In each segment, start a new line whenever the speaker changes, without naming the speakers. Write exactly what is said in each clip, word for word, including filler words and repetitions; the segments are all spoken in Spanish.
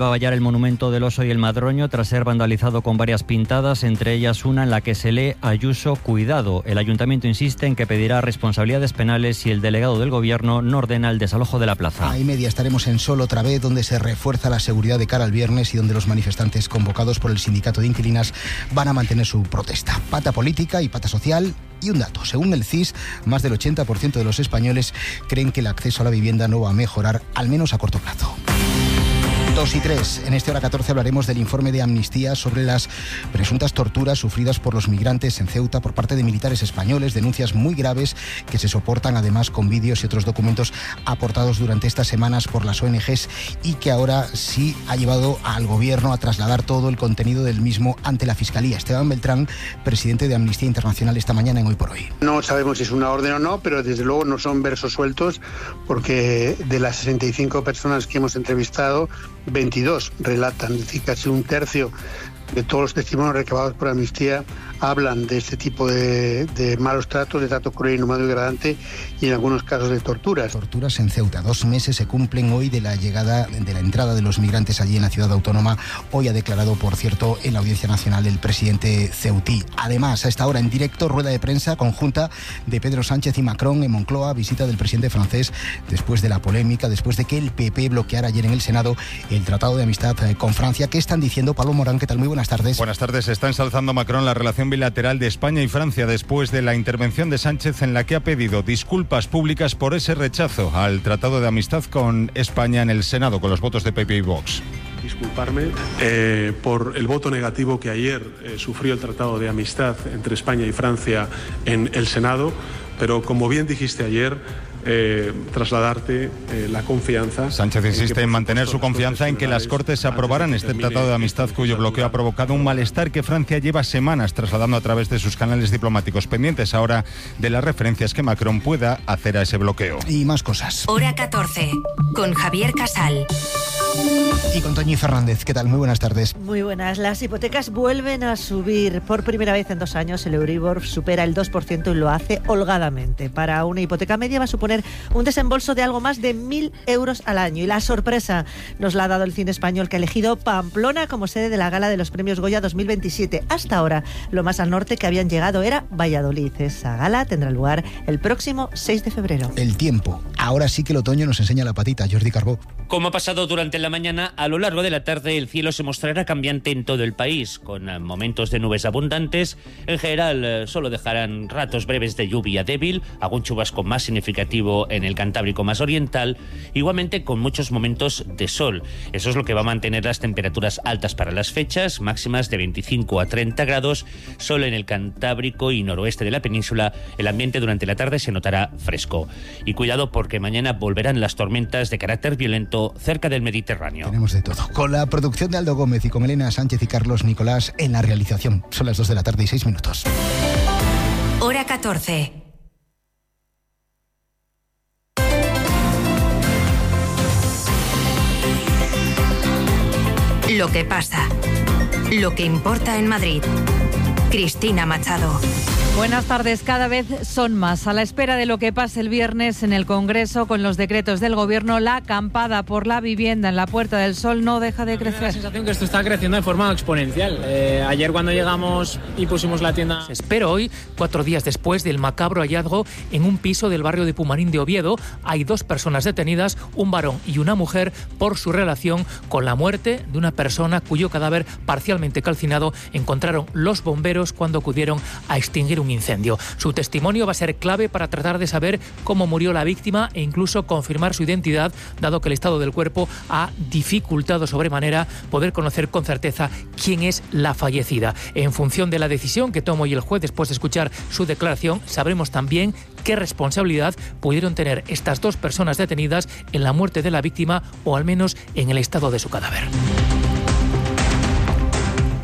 Va a vallar el monumento del Oso y el Madroño tras ser vandalizado con varias pintadas, entre ellas una en la que se lee Ayuso, cuidado. El ayuntamiento insiste en que pedirá responsabilidades penales si el delegado del gobierno no ordena el desalojo de la plaza.
A y media estaremos en Sol otra vez, donde se refuerza la seguridad de cara al viernes y donde los manifestantes convocados por el sindicato de inquilinas van a mantener su protesta. Pata política y pata social. Y un dato, según el C I S, más del ochenta por ciento de los españoles creen que el acceso a la vivienda no va a mejorar, al menos a corto plazo. dos y tres. En este Hora catorce hablaremos del informe de Amnistía sobre las presuntas torturas sufridas por los migrantes en Ceuta por parte de militares españoles, denuncias muy graves que se soportan además con vídeos y otros documentos aportados durante estas semanas por las O N Ges y que ahora sí ha llevado al gobierno a trasladar todo el contenido del mismo ante la Fiscalía. Esteban Beltrán, presidente de Amnistía Internacional, esta mañana en Hoy por Hoy.
No sabemos si es una orden o no, pero desde luego no son versos sueltos, porque de las sesenta y cinco personas que hemos entrevistado, veintidós relatan, es decir, casi un tercio de todos los testimonios recabados por Amnistía hablan de este tipo de, de malos tratos, de trato cruel, inhumano y degradante, y en algunos casos de torturas.
Torturas en Ceuta. Dos meses se cumplen hoy de la llegada, de la entrada de los migrantes allí en la ciudad autónoma. Hoy ha declarado, por cierto, en la Audiencia Nacional el presidente ceutí. Además, a esta hora en directo, rueda de prensa conjunta de Pedro Sánchez y Macron en Moncloa, visita del presidente francés después de la polémica, después de que el P P bloqueara ayer en el Senado el Tratado de Amistad con Francia. ¿Qué están diciendo? Pablo Morán, ¿qué tal? Muy buenas tardes.
Buenas tardes. Está ensalzando Macron la relación bilateral de España y Francia después de la intervención de Sánchez en la que ha pedido disculpas públicas por ese rechazo al Tratado de Amistad con España en el Senado con los votos de P P y Vox.
Disculparme eh, por el voto negativo que ayer eh, sufrió el Tratado de Amistad entre España y Francia en el Senado, pero como bien dijiste ayer, Eh, trasladarte eh, la confianza.
Sánchez insiste en, en mantener su confianza en que las Cortes aprobarán este tratado de amistad cuyo bloqueo ha provocado un malestar que Francia lleva semanas trasladando a través de sus canales diplomáticos, pendientes ahora de las referencias que Macron pueda hacer a ese bloqueo.
Y más cosas.
Hora catorce, con Javier Casal.
Y con Toñi Fernández. ¿Qué tal? Muy buenas tardes.
Muy buenas. Las hipotecas vuelven a subir. Por primera vez en dos años el Euribor supera el dos por ciento y lo hace holgadamente. Para una hipoteca media va a suponer un desembolso de algo más de mil euros al año. Y la sorpresa nos la ha dado el cine español, que ha elegido Pamplona como sede de la gala de los premios Goya dos mil veintisiete. Hasta ahora, lo más al norte que habían llegado era Valladolid. Esa gala tendrá lugar el próximo seis de febrero.
El tiempo. Ahora sí que el otoño nos enseña la patita. Jordi Carbó.
Como ha pasado durante la mañana, a lo largo de la tarde el cielo se mostrará cambiante en todo el país, con momentos de nubes abundantes. En general, solo dejarán ratos breves de lluvia débil, algún chubasco más significativo en el Cantábrico más oriental, igualmente con muchos momentos de sol. Eso es lo que va a mantener las temperaturas altas para las fechas, máximas de veinticinco a treinta grados. Solo en el Cantábrico y noroeste de la península el ambiente durante la tarde se notará fresco. Y cuidado, porque mañana volverán las tormentas de carácter violento cerca del Mediterráneo.
Tenemos de todo. Con la producción de Aldo Gómez y con Elena Sánchez y Carlos Nicolás en la realización. Son las dos de la tarde y seis minutos.
Hora catorce. Lo que pasa. Lo que importa en Madrid. Cristina Machado.
Buenas tardes. Cada vez son más. A la espera de lo que pase el viernes en el Congreso con los decretos del Gobierno, la acampada por la vivienda en la Puerta del Sol no deja de crecer.
Me da la sensación que esto está creciendo de forma exponencial. Eh, ayer cuando llegamos y pusimos la tienda...
Espero hoy, cuatro días después del macabro hallazgo en un piso del barrio de Pumarín de Oviedo, hay dos personas detenidas, un varón y una mujer, por su relación con la muerte de una persona cuyo cadáver parcialmente calcinado encontraron los bomberos cuando acudieron a extinguir un incendio. Su testimonio va a ser clave para tratar de saber cómo murió la víctima e incluso confirmar su identidad, dado que el estado del cuerpo ha dificultado sobremanera poder conocer con certeza quién es la fallecida. En función de la decisión que tome hoy el juez después de escuchar su declaración, sabremos también qué responsabilidad pudieron tener estas dos personas detenidas en la muerte de la víctima o al menos en el estado de su cadáver.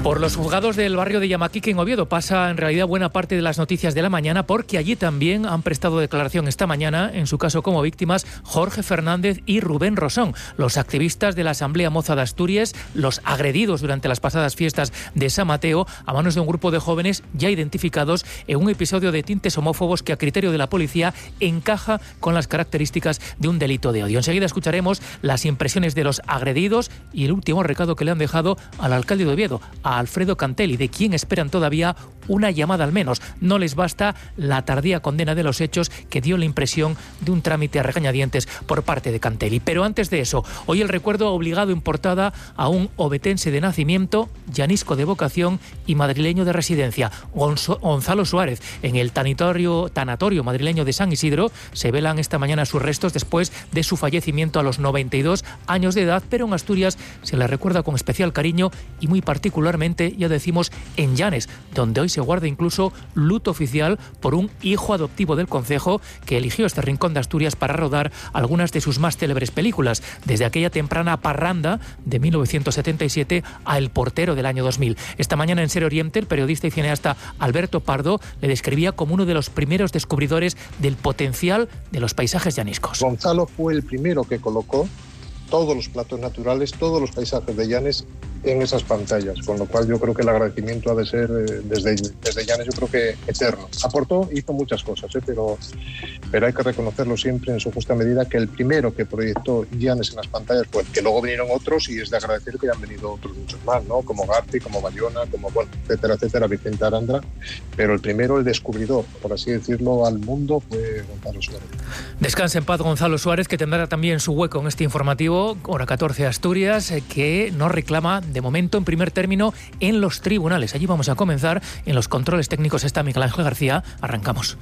Por los juzgados del barrio de Yamaquique en Oviedo pasa en realidad buena parte de las noticias de la mañana, porque allí también han prestado declaración esta mañana, en su caso como víctimas, Jorge Fernández y Rubén Rosón, los activistas de la Asamblea Moza de Asturias, los agredidos durante las pasadas fiestas de San Mateo a manos de un grupo de jóvenes ya identificados en un episodio de tintes homófobos que a criterio de la policía encaja con las características de un delito de odio. Enseguida escucharemos las impresiones de los agredidos y el último recado que le han dejado al alcalde de Oviedo, a Alfredo Cantelli, de quien esperan todavía una llamada al menos. No les basta la tardía condena de los hechos que dio la impresión de un trámite a regañadientes por parte de Cantelli. Pero antes de eso, hoy el recuerdo obligado en portada a un ovetense de nacimiento, llanisco de vocación y madrileño de residencia, Gonzo- Gonzalo Suárez. En el tanatorio, tanatorio madrileño de San Isidro se velan esta mañana sus restos después de su fallecimiento a los noventa y dos años de edad, pero en Asturias se le recuerda con especial cariño y muy particularmente, ya decimos, en Llanes, donde hoy se guarda incluso luto oficial por un hijo adoptivo del concejo que eligió este rincón de Asturias para rodar algunas de sus más célebres películas, desde aquella temprana Parranda de mil novecientos setenta y siete a El portero del año dos mil. Esta mañana en Ser Oriente, el periodista y cineasta Alberto Pardo le describía como uno de los primeros descubridores del potencial de los paisajes llaniscos.
Gonzalo fue el primero que colocó todos los platos naturales, todos los paisajes de Llanes en esas pantallas, con lo cual yo creo que el agradecimiento ha de ser eh, desde, desde Llanes, yo creo que eterno. Aportó, hizo muchas cosas, ¿eh? pero, pero hay que reconocerlo siempre en su justa medida, que el primero que proyectó Llanes en las pantallas fue, que luego vinieron otros y es de agradecer que hayan venido otros muchos más, ¿no? Como Garci, como Bayona, como bueno, etcétera, etcétera, Vicente Arandra, pero el primero, el descubridor, por así decirlo, al mundo fue Gonzalo Suárez.
Descanse en paz Gonzalo Suárez, que tendrá también su hueco en este informativo, hora catorce Asturias, que nos reclama de momento en primer término en los tribunales. Allí vamos a comenzar. En los controles técnicos está Miguel Ángel García. Arrancamos.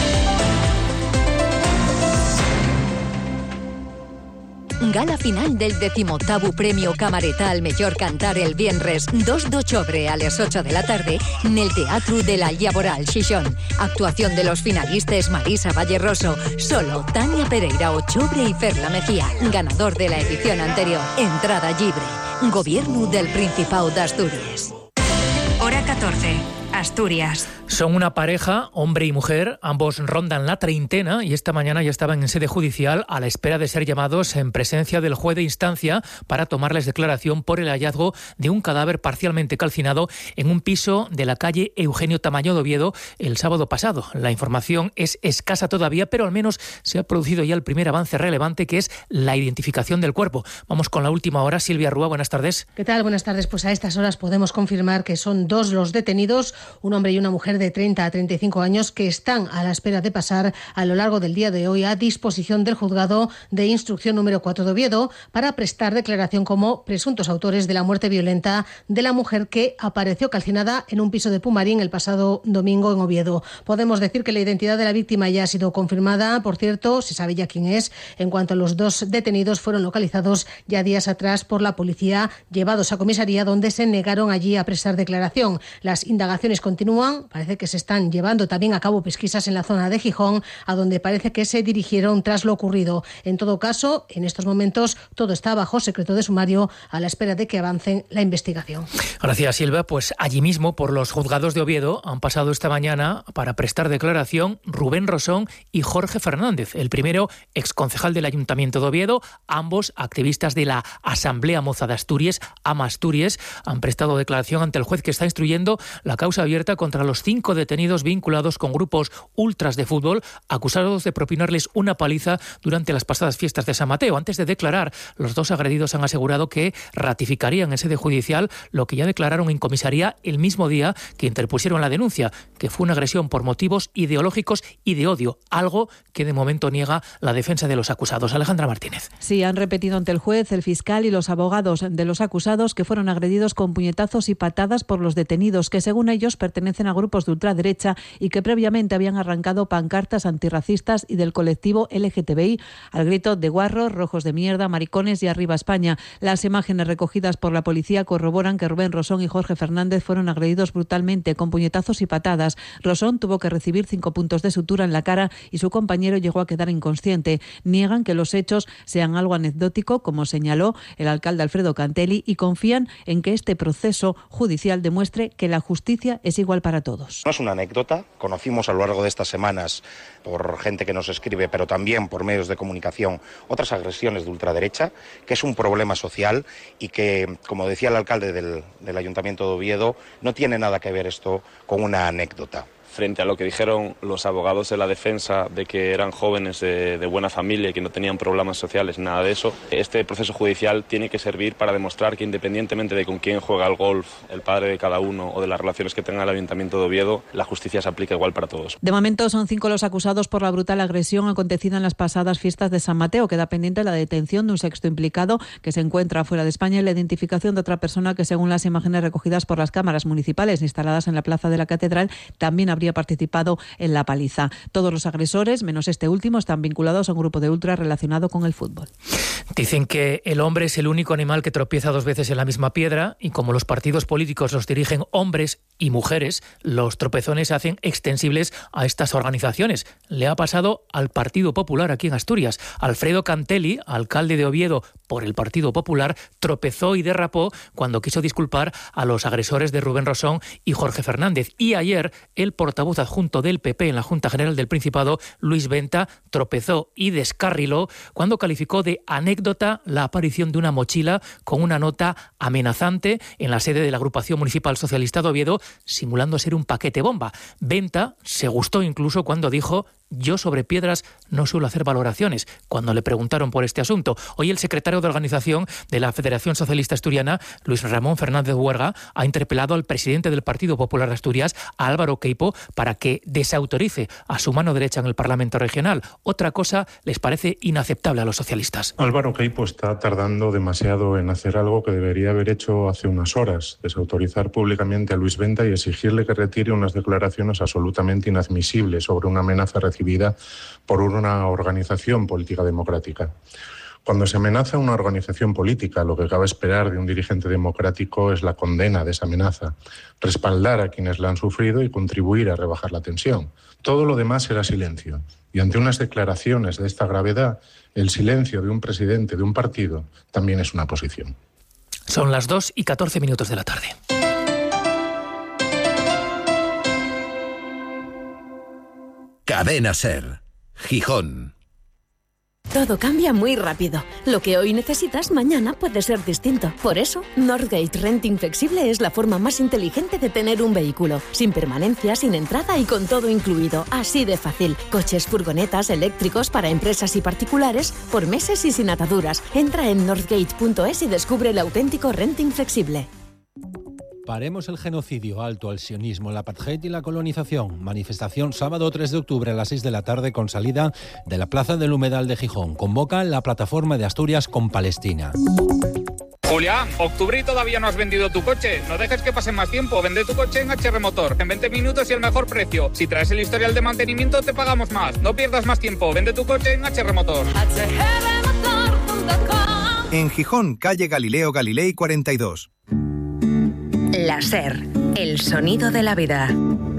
Gala final del decimoctavo Premio Camareta al Mellor Cantar el viernes dos de octubre a las ocho de la tarde en el Teatro de la Llaboral Xixón. Actuación de los finalistas Marisa Valleroso, Solo, Tania Pereira Ochobre y Ferla Mejía. Ganador de la edición anterior. Entrada libre. Gobierno del Principado de Asturias.
Hora catorce. Asturias.
Son una pareja, hombre y mujer, ambos rondan la treintena y esta mañana ya estaban en sede judicial a la espera de ser llamados en presencia del juez de instancia para tomarles declaración por el hallazgo de un cadáver parcialmente calcinado en un piso de la calle Eugenio Tamayo de Oviedo el sábado pasado. La información es escasa todavía, pero al menos se ha producido ya el primer avance relevante, que es la identificación del cuerpo. Vamos con la última hora. Silvia Rúa, buenas tardes.
¿Qué tal? Buenas tardes. Pues a estas horas podemos confirmar que son dos los detenidos, un hombre y una mujer de treinta a treinta y cinco años, que están a la espera de pasar a lo largo del día de hoy a disposición del juzgado de instrucción número cuatro de Oviedo para prestar declaración como presuntos autores de la muerte violenta de la mujer que apareció calcinada en un piso de Pumarín el pasado domingo en Oviedo. Podemos decir que la identidad de la víctima ya ha sido confirmada. Por cierto, se sabe ya quién es, en cuanto a los dos detenidos fueron localizados ya días atrás por la policía, llevados a comisaría, donde se negaron allí a prestar declaración. Las indagaciones continúan. Parece que se están llevando también a cabo pesquisas en la zona de Gijón, a donde parece que se dirigieron tras lo ocurrido. En todo caso, en estos momentos todo está bajo secreto de sumario a la espera de que avancen la investigación.
Gracias, Silvia. Pues allí mismo, por los juzgados de Oviedo, han pasado esta mañana para prestar declaración Rubén Rosón y Jorge Fernández. El primero, exconcejal del Ayuntamiento de Oviedo, ambos activistas de la Asamblea Moza de Asturias, AMA Asturias, han prestado declaración ante el juez que está instruyendo la causa abierta contra los cinco detenidos vinculados con grupos ultras de fútbol acusados de propinarles una paliza durante las pasadas fiestas de San Mateo. Antes de declarar, los dos agredidos han asegurado que ratificarían en sede judicial lo que ya declararon en comisaría el mismo día que interpusieron la denuncia, que fue una agresión por motivos ideológicos y de odio, algo que de momento niega la defensa de los acusados. Alejandra Martínez.
Sí, han repetido ante el juez, el fiscal y los abogados de los acusados que fueron agredidos con puñetazos y patadas por los detenidos, que según ellos detenidos pertenecen a grupos de ultraderecha y que previamente habían arrancado pancartas antirracistas y del colectivo L G T B I al grito de guarros, rojos de mierda, maricones y arriba España. Las imágenes recogidas por la policía corroboran que Rubén Rosón y Jorge Fernández fueron agredidos brutalmente con puñetazos y patadas. Rosón tuvo que recibir cinco puntos de sutura en la cara y su compañero llegó a quedar inconsciente. Niegan que los hechos sean algo anecdótico, como señaló el alcalde Alfredo Cantelli, y confían en que este proceso judicial demuestre que la justicia es igual para todos.
No es una anécdota, conocimos a lo largo de estas semanas por gente que nos escribe, pero también por medios de comunicación, otras agresiones de ultraderecha, que es un problema social y que, como decía el alcalde del, del Ayuntamiento de Oviedo, no tiene nada que ver esto con una anécdota.
Frente a lo que dijeron los abogados de la defensa de que eran jóvenes de, de buena familia y que no tenían problemas sociales, nada de eso, este proceso judicial tiene que servir para demostrar que independientemente de con quién juega al golf, el padre de cada uno o de las relaciones que tenga el Ayuntamiento de Oviedo, la justicia se aplica igual para todos.
De momento son cinco los acusados por la brutal agresión acontecida en las pasadas fiestas de San Mateo. Queda pendiente la detención de un sexto implicado que se encuentra fuera de España y la identificación de otra persona que, según las imágenes recogidas por las cámaras municipales instaladas en la plaza de la Catedral, también habría participado en la paliza. Todos los agresores, menos este último, están vinculados a un grupo de ultras relacionado con el fútbol.
Dicen que el hombre es el único animal que tropieza dos veces en la misma piedra y como los partidos políticos los dirigen hombres y mujeres, los tropezones se hacen extensibles a estas organizaciones. Le ha pasado al Partido Popular aquí en Asturias. Alfredo Cantelli, alcalde de Oviedo por el Partido Popular, tropezó y derrapó cuando quiso disculpar a los agresores de Rubén Rosón y Jorge Fernández. Y ayer el portavoz adjunto del P P en la Junta General del Principado, Luis Venta, tropezó y descarriló cuando calificó de anécdota la aparición de una mochila con una nota amenazante en la sede de la Agrupación Municipal Socialista de Oviedo, simulando ser un paquete bomba. Venta se gustó incluso cuando dijo: yo sobre piedras no suelo hacer valoraciones, cuando le preguntaron por este asunto. Hoy el secretario de organización de la Federación Socialista Asturiana, Luis Ramón Fernández Huerga, ha interpelado al presidente del Partido Popular de Asturias, a Álvaro Queipo, para que desautorice a su mano derecha en el Parlamento Regional. Otra cosa les parece inaceptable a los socialistas.
Álvaro Queipo está tardando demasiado en hacer algo que debería haber hecho hace unas horas: desautorizar públicamente a Luis Venta y exigirle que retire unas declaraciones absolutamente inadmisibles sobre una amenaza recibida por una organización política democrática. Cuando se amenaza a una organización política, lo que cabe esperar de un dirigente democrático es la condena de esa amenaza, respaldar a quienes la han sufrido y contribuir a rebajar la tensión. Todo lo demás será silencio. Y ante unas declaraciones de esta gravedad, el silencio de un presidente de un partido también es una posición.
Son las dos y catorce minutos de la tarde.
Cadena SER, Gijón.
Todo cambia muy rápido. Lo que hoy necesitas, mañana puede ser distinto. Por eso, Northgate Renting Flexible es la forma más inteligente de tener un vehículo. Sin permanencia, sin entrada y con todo incluido. Así de fácil. Coches, furgonetas, eléctricos para empresas y particulares, por meses y sin ataduras. Entra en northgate punto es y descubre el auténtico renting flexible.
Paremos el genocidio, alto al sionismo, el apartheid y la colonización. Manifestación sábado tres de octubre a las seis de la tarde con salida de la Plaza del Humedal de Gijón. Convoca la plataforma de Asturias con Palestina.
Julián, octubre y todavía no has vendido tu coche. No dejes que pase más tiempo. Vende tu coche en H R Motor. En veinte minutos y el mejor precio. Si traes el historial de mantenimiento te pagamos más. No pierdas más tiempo. Vende tu coche en H R Motor.
En Gijón, calle Galileo Galilei cuarenta y dos.
La SER, el sonido de la vida.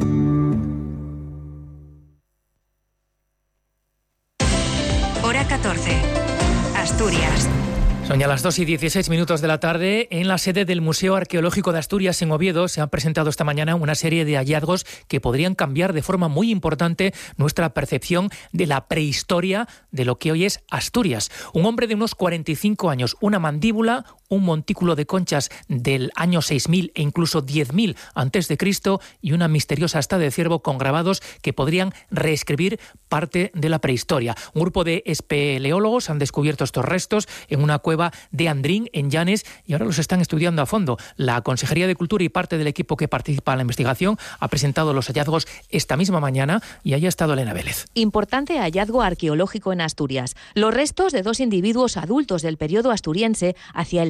Hora catorce, Asturias.
Son ya las dos y dieciséis minutos de la tarde. En la sede del Museo Arqueológico de Asturias en Oviedo se han presentado esta mañana una serie de hallazgos que podrían cambiar de forma muy importante nuestra percepción de la prehistoria de lo que hoy es Asturias. Un hombre de unos cuarenta y cinco años, una mandíbula, un montículo de conchas del año seis mil e incluso diez mil antes de Cristo y una misteriosa asta de ciervo con grabados que podrían reescribir parte de la prehistoria. Un grupo de espeleólogos han descubierto estos restos en una cueva de Andrín, en Llanes, y ahora los están estudiando a fondo. La Consejería de Cultura y parte del equipo que participa en la investigación ha presentado los hallazgos esta misma mañana y ahí ha estado Elena Vélez.
Importante hallazgo arqueológico en Asturias. Los restos de dos individuos adultos del periodo asturiense hacia el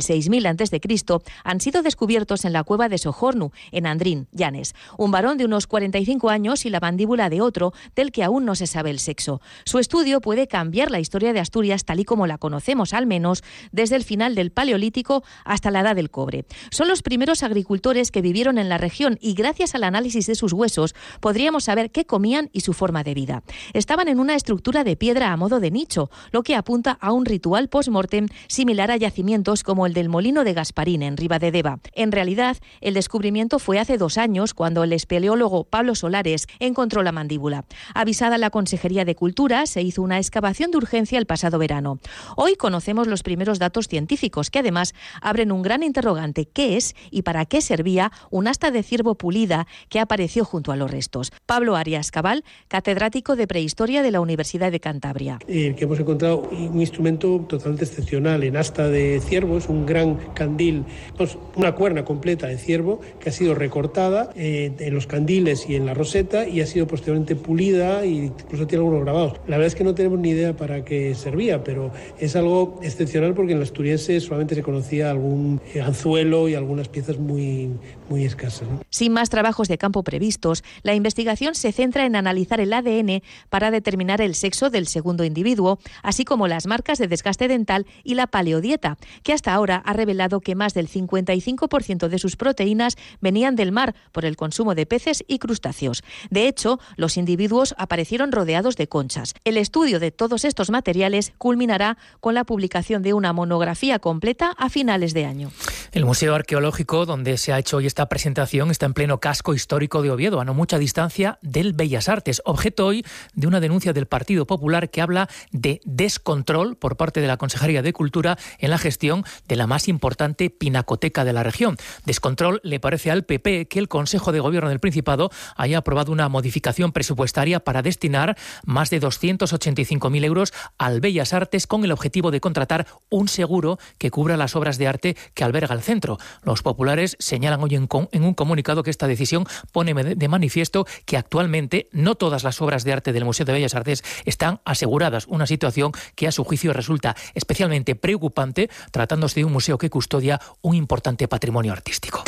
seis mil antes de Cristo han sido descubiertos en la cueva de Sohornu, en Andrín, Llanes. Un varón de unos cuarenta y cinco años y la mandíbula de otro, del que aún no se sabe el sexo. Su estudio puede cambiar la historia de Asturias tal y como la conocemos, al menos desde el final del Paleolítico hasta la Edad del Cobre. Son los primeros agricultores que vivieron en la región y gracias al análisis de sus huesos podríamos saber qué comían y su forma de vida. Estaban en una estructura de piedra a modo de nicho, lo que apunta a un ritual post-mortem similar a yacimientos como el del Molino de Gasparín en Ribadedeva. En realidad, el descubrimiento fue hace dos años cuando el espeleólogo Pablo Solares encontró la mandíbula. Avisada la Consejería de Cultura, se hizo una excavación de urgencia el pasado verano. Hoy conocemos los primeros datos científicos que además abren un gran interrogante: ¿qué es y para qué servía un asta de ciervo pulida que apareció junto a los restos? Pablo Arias Cabal, catedrático de Prehistoria de la Universidad de Cantabria.
Eh, que hemos encontrado un instrumento totalmente excepcional en asta de ciervo, es un gran candil, pues una cuerna completa de ciervo que ha sido recortada eh, en los candiles y en la roseta y ha sido posteriormente pulida e incluso tiene algunos grabados. La verdad es que no tenemos ni idea para qué servía, pero es algo excepcional porque en la asturiense solamente se conocía algún eh, anzuelo y algunas piezas muy, muy escasas, ¿no?
Sin más trabajos de campo previstos, la investigación se centra en analizar el A D N para determinar el sexo del segundo individuo, así como las marcas de desgaste dental y la paleodieta, que hasta ahora ha revelado que más del cincuenta y cinco por ciento de sus proteínas venían del mar por el consumo de peces y crustáceos. De hecho, los individuos aparecieron rodeados de conchas. El estudio de todos estos materiales culminará con la publicación de una monografía completa a finales de año.
El Museo Arqueológico, donde se ha hecho hoy esta presentación, está en pleno casco histórico de Oviedo, a no mucha distancia del Bellas Artes, objeto hoy de una denuncia del Partido Popular que habla de descontrol por parte de la Consejería de Cultura en la gestión de la más importante pinacoteca de la región. Descontrol le parece al P P que el Consejo de Gobierno del Principado haya aprobado una modificación presupuestaria para destinar más de doscientos ochenta y cinco mil euros al Bellas Artes con el objetivo de contratar un seguro que cubra las obras de arte que alberga el centro. Los populares señalan hoy en, en un comunicado que esta decisión pone de manifiesto que actualmente no todas las obras de arte del Museo de Bellas Artes están aseguradas, una situación que a su juicio resulta especialmente preocupante tratándose de un museo que custodia un importante patrimonio artístico.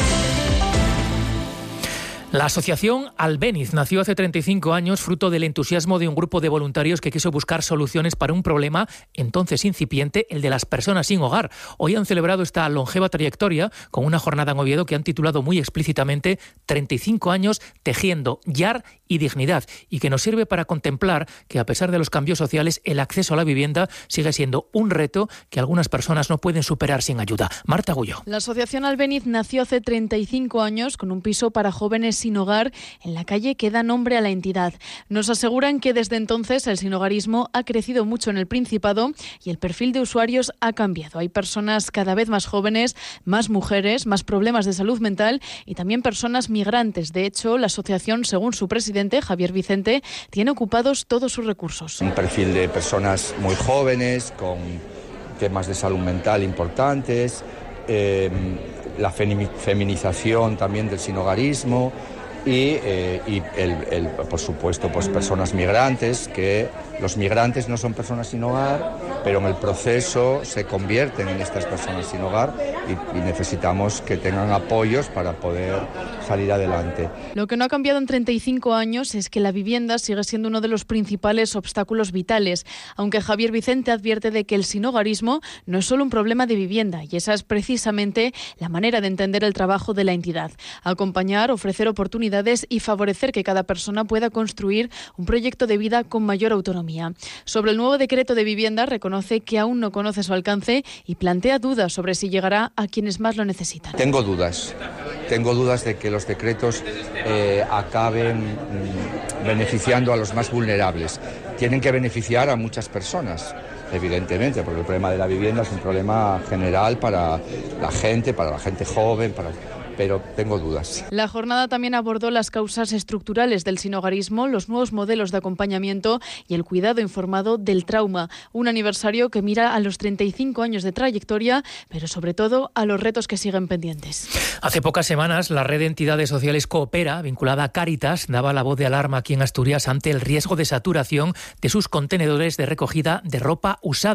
La asociación Albéniz nació hace treinta y cinco años fruto del entusiasmo de un grupo de voluntarios que quiso buscar soluciones para un problema entonces incipiente, el de las personas sin hogar. Hoy han celebrado esta longeva trayectoria con una jornada en Oviedo que han titulado muy explícitamente treinta y cinco años tejiendo yar y dignidad, y que nos sirve para contemplar que a pesar de los cambios sociales el acceso a la vivienda sigue siendo un reto que algunas personas no pueden superar sin ayuda. Marta Gullo.
La asociación Albéniz nació hace treinta y cinco años con un piso para jóvenes sin hogar en la calle que da nombre a la entidad. Nos aseguran que desde entonces el sinhogarismo ha crecido mucho en el Principado y el perfil de usuarios ha cambiado. Hay personas cada vez más jóvenes, más mujeres, más problemas de salud mental y también personas migrantes. De hecho, la asociación, según su presidente, Javier Vicente, tiene ocupados todos sus recursos.
Un perfil de personas muy jóvenes, con temas de salud mental importantes, eh, la feminización también del sinhogarismo y, eh, y el, el, por supuesto, pues personas migrantes, que los migrantes no son personas sin hogar, pero en el proceso se convierten en estas personas sin hogar y, y necesitamos que tengan apoyos para poder salir adelante.
Lo que no ha cambiado en treinta y cinco años es que la vivienda sigue siendo uno de los principales obstáculos vitales, aunque Javier Vicente advierte de que el sinhogarismo no es solo un problema de vivienda, y esa es precisamente la manera de entender el trabajo de la entidad: acompañar, ofrecer oportunidades y favorecer que cada persona pueda construir un proyecto de vida con mayor autonomía. Sobre el nuevo decreto de vivienda, reconoce que aún no conoce su alcance y plantea dudas sobre si llegará a quienes más lo necesitan.
Tengo dudas. Tengo dudas de que los decretos eh, acaben mm, beneficiando a los más vulnerables. Tienen que beneficiar a muchas personas, evidentemente, porque el problema de la vivienda es un problema general para la gente, para la gente joven, para... pero tengo dudas.
La jornada también abordó las causas estructurales del sinhogarismo, los nuevos modelos de acompañamiento y el cuidado informado del trauma. Un aniversario que mira a los treinta y cinco años de trayectoria, pero sobre todo a los retos que siguen pendientes.
Hace pocas semanas, la red de entidades sociales Coopera, vinculada a Cáritas, daba la voz de alarma aquí en Asturias ante el riesgo de saturación de sus contenedores de recogida de ropa usada.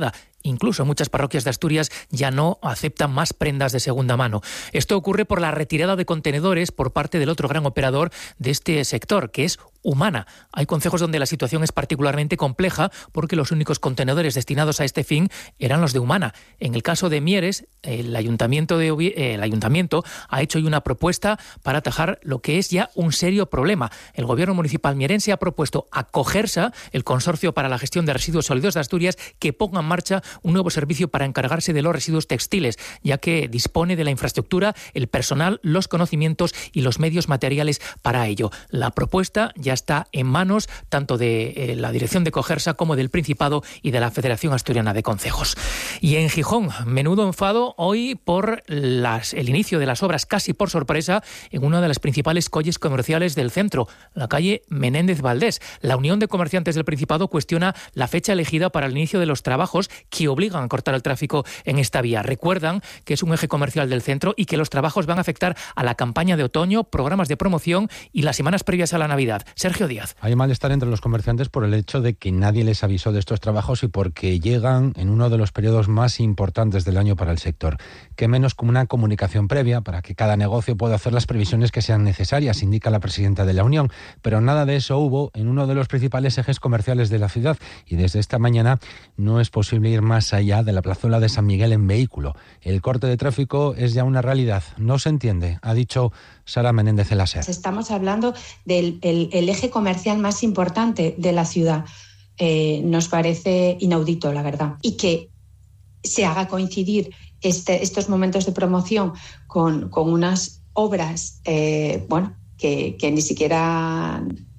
Incluso muchas parroquias de Asturias ya no aceptan más prendas de segunda mano. Esto ocurre por la retirada de contenedores por parte del otro gran operador de este sector, que es Humana. Hay concejos donde la situación es particularmente compleja porque los únicos contenedores destinados a este fin eran los de Humana. En el caso de Mieres, el ayuntamiento, de Ovie- el ayuntamiento ha hecho hoy una propuesta para atajar lo que es ya un serio problema. El gobierno municipal mierense ha propuesto a Cogersa, el Consorcio para la Gestión de Residuos Sólidos de Asturias, que ponga en marcha un nuevo servicio para encargarse de los residuos textiles, ya que dispone de la infraestructura, el personal, los conocimientos y los medios materiales para ello. La propuesta ya está en manos tanto de eh, la dirección de Cogersa como del Principado y de la Federación Asturiana de Concejos. Y en Gijón, menudo enfado hoy por las, el inicio de las obras casi por sorpresa en una de las principales calles comerciales del centro, la calle Menéndez Valdés. La Unión de Comerciantes del Principado cuestiona la fecha elegida para el inicio de los trabajos que obligan a cortar el tráfico en esta vía. Recuerdan que es un eje comercial del centro y que los trabajos van a afectar a la campaña de otoño, programas de promoción y las semanas previas a la Navidad. Sergio Díaz.
Hay malestar entre los comerciantes por el hecho de que nadie les avisó de estos trabajos y porque llegan en uno de los periodos más importantes del año para el sector. Qué menos como una comunicación previa para que cada negocio pueda hacer las previsiones que sean necesarias, indica la presidenta de la Unión. Pero nada de eso hubo en uno de los principales ejes comerciales de la ciudad y desde esta mañana no es posible ir más allá de la plazuela de San Miguel en vehículo. El corte de tráfico es ya una realidad. No se entiende, ha dicho Sara Menéndez de la SER.
Estamos hablando del el, el eje comercial más importante de la ciudad. Eh, nos parece inaudito, la verdad. Y que se haga coincidir este, estos momentos de promoción con, con unas obras, eh, bueno, que, que ni siquiera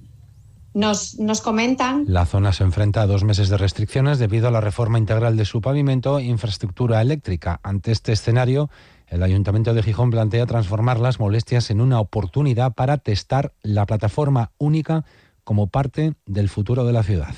nos, nos comentan.
La zona se enfrenta a dos meses de restricciones debido a la reforma integral de su pavimento e infraestructura eléctrica. Ante este escenario, el Ayuntamiento de Gijón plantea transformar las molestias en una oportunidad para testar la plataforma única como parte del futuro de la ciudad.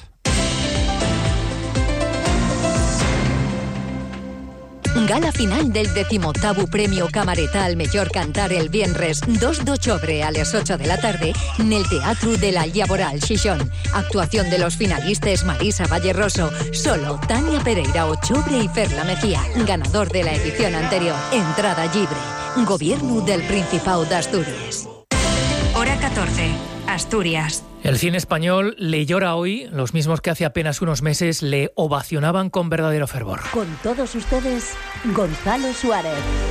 Gala final del decimoctavo Premio Camareta al Mellor Cantar el viernes dos d'octubre a les ocho de la tarde en el Teatro de la Llaboral Xixón. Actuación de los finalistas Marisa Valleroso, Solo, Tania Pereira Ochobre y Ferla Mejía. Ganador de la edición anterior. Entrada libre. Gobierno del Principado de Asturias.
Hora catorce. Asturias.
El cine español le llora hoy, los mismos que hace apenas unos meses le ovacionaban con verdadero fervor.
Con todos ustedes, Gonzalo Suárez.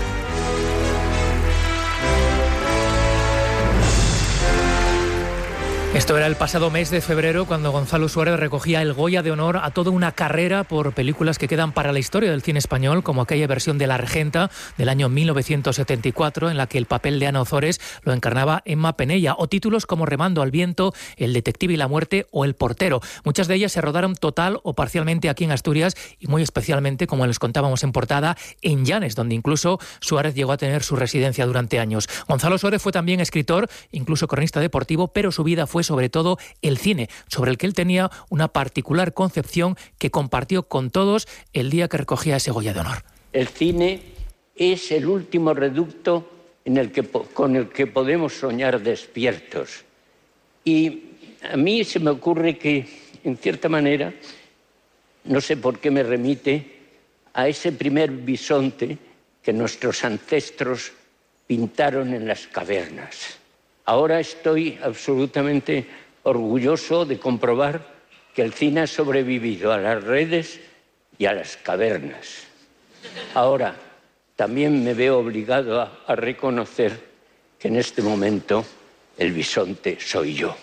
Esto era el pasado mes de febrero cuando Gonzalo Suárez recogía el Goya de honor a toda una carrera por películas que quedan para la historia del cine español, como aquella versión de La Regenta del año mil novecientos setenta y cuatro en la que el papel de Ana Ozores lo encarnaba Emma Penella, o títulos como Remando al viento, El detective y la muerte o El portero. Muchas de ellas se rodaron total o parcialmente aquí en Asturias y muy especialmente, como les contábamos en portada, en Llanes, donde incluso Suárez llegó a tener su residencia durante años. Gonzalo Suárez fue también escritor, incluso cronista deportivo, pero su vida fue sobre todo el cine, sobre el que él tenía una particular concepción que compartió con todos el día que recogía ese Goya de honor.
El cine es el último reducto en el que, con el que podemos soñar despiertos. Y a mí se me ocurre que, en cierta manera, no sé por qué me remite a ese primer bisonte que nuestros ancestros pintaron en las cavernas. Ahora estoy absolutamente orgulloso de comprobar que el cine ha sobrevivido a las redes y a las cavernas. Ahora, también me veo obligado a, a reconocer que en este momento el bisonte soy yo.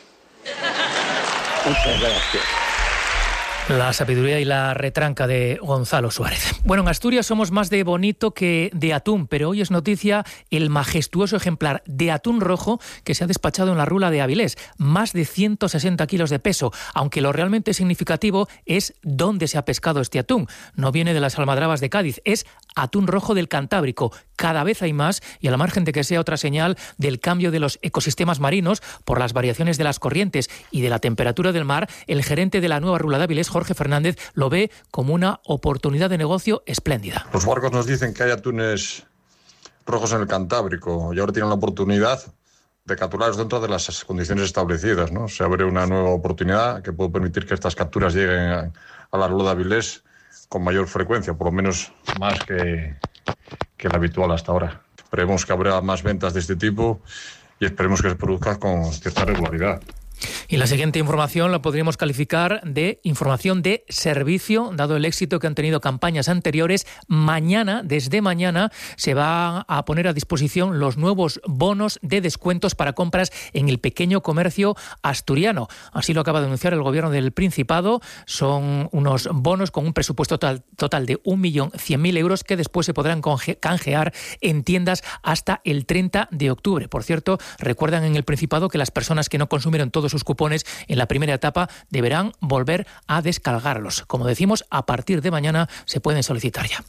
Muchas gracias.
La sabiduría y la retranca de Gonzalo Suárez. Bueno, en Asturias somos más de bonito que de atún, pero hoy es noticia el majestuoso ejemplar de atún rojo que se ha despachado en la Rula de Avilés. Más de ciento sesenta kilos de peso, aunque lo realmente significativo es dónde se ha pescado este atún. No viene de las almadrabas de Cádiz, es atún rojo del Cantábrico. Cada vez hay más y al margen de que sea otra señal del cambio de los ecosistemas marinos por las variaciones de las corrientes y de la temperatura del mar, el gerente de la nueva Rula de Avilés, Jorge Fernández, lo ve como una oportunidad de negocio espléndida.
Los barcos nos dicen que hay atunes rojos en el Cantábrico y ahora tienen la oportunidad de capturarlos dentro de las condiciones establecidas, ¿no? Se abre una nueva oportunidad que puede permitir que estas capturas lleguen a la Rula de Avilés con mayor frecuencia, por lo menos más que, que la habitual hasta ahora. Esperemos que habrá más ventas de este tipo y esperemos que se produzca con cierta regularidad.
Y la siguiente información la podríamos calificar de información de servicio, dado el éxito que han tenido campañas anteriores. Mañana, desde mañana, se va a poner a disposición los nuevos bonos de descuentos para compras en el pequeño comercio asturiano. Así lo acaba de anunciar el Gobierno del Principado. Son unos bonos con un presupuesto total, total de un millón cien mil euros que después se podrán canjear en tiendas hasta el treinta de octubre. Por cierto, recuerdan en el Principado que las personas que no consumieron todos sus cupones en la primera etapa deberán volver a descargarlos. Como decimos, a partir de mañana se pueden solicitar ya.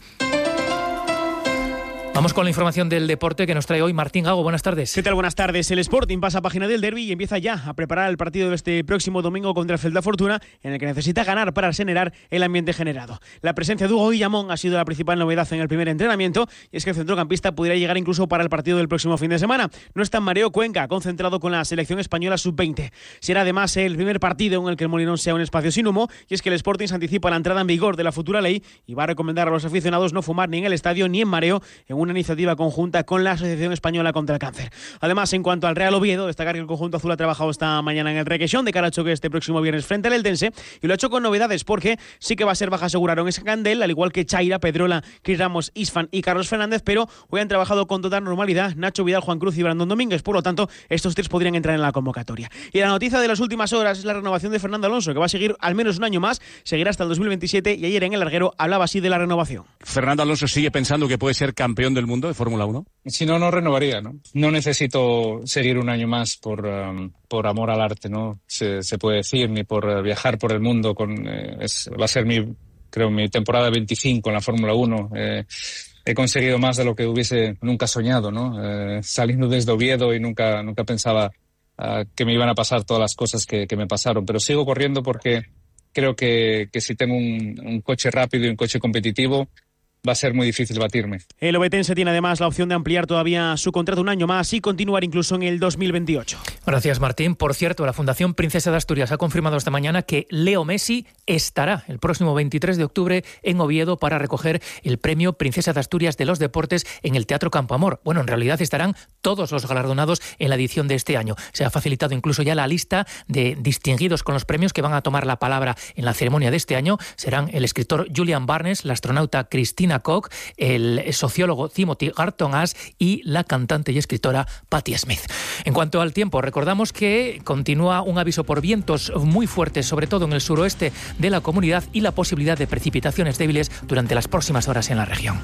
Vamos con la información del deporte que nos trae hoy Martín Gago. Buenas tardes.
¿Qué tal? Buenas tardes. El Sporting pasa a página del derbi y empieza ya a preparar el partido de este próximo domingo contra el Celta Fortuna, en el que necesita ganar para generar el ambiente generado. La presencia de Hugo Guillamón ha sido la principal novedad en el primer entrenamiento, y es que el centrocampista pudiera llegar incluso para el partido del próximo fin de semana. No está Mareo Cuenca, concentrado con la selección española sub veinte. Será además el primer partido en el que el Molinón sea un espacio sin humo, y es que el Sporting se anticipa la entrada en vigor de la futura ley y va a recomendar a los aficionados no fumar ni en el estadio ni en mareo, en una iniciativa conjunta con la Asociación Española contra el Cáncer. Además, en cuanto al Real Oviedo, destacar que el conjunto azul ha trabajado esta mañana en el Requexón de cara al choque este próximo viernes frente al Eldense, y lo ha hecho con novedades porque sí que va a ser baja aseguraron ese Candel, al igual que Chaira, Pedrola, Cris Ramos, Isfan y Carlos Fernández, pero hoy han trabajado con total normalidad Nacho Vidal, Juan Cruz y Brandon Domínguez. Por lo tanto, estos tres podrían entrar en la convocatoria. Y la noticia de las últimas horas es la renovación de Fernando Alonso, que va a seguir al menos un año más, seguirá hasta el dos mil veintisiete, y ayer en el larguero hablaba así de la renovación.
¿Fernando Alonso sigue pensando que puede ser campeón del mundo de Fórmula uno?
Si no, no renovaría, ¿no? No necesito seguir un año más por, um, por amor al arte, ¿no? Se, se puede decir, ni por uh, viajar por el mundo. Con, eh, es, va a ser mi, creo, mi temporada veinticinco en la Fórmula uno. Eh, he conseguido más de lo que hubiese nunca soñado, ¿no? Eh, saliendo desde Oviedo y nunca, nunca pensaba uh, que me iban a pasar todas las cosas que, que me pasaron. Pero sigo corriendo porque creo que, que si tengo un, un coche rápido y un coche competitivo, va a ser muy difícil batirme.
El obetense tiene además la opción de ampliar todavía su contrato un año más y continuar incluso en el dos mil veintiocho.
Gracias, Martín. Por cierto, la Fundación Princesa de Asturias ha confirmado esta mañana que Leo Messi estará el próximo veintitrés de octubre en Oviedo para recoger el premio Princesa de Asturias de los Deportes en el Teatro Campo Amor. Bueno, en realidad estarán todos los galardonados en la edición de este año. Se ha facilitado incluso ya la lista de distinguidos con los premios que van a tomar la palabra en la ceremonia de este año. Serán el escritor Julian Barnes, la astronauta Cristina Koch, el sociólogo Timothy Garton Ash y la cantante y escritora Patti Smith. En cuanto al tiempo, recordamos que continúa un aviso por vientos muy fuertes, sobre todo en el suroeste de la comunidad, y la posibilidad de precipitaciones débiles durante las próximas horas en la región.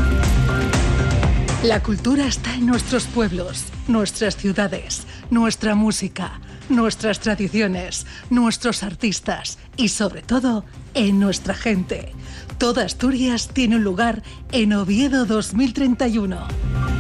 La cultura está en nuestros pueblos, nuestras ciudades, nuestra música, nuestras tradiciones, nuestros artistas y, sobre todo, en nuestra gente. Toda Asturias tiene un lugar en Oviedo dos mil treinta y uno.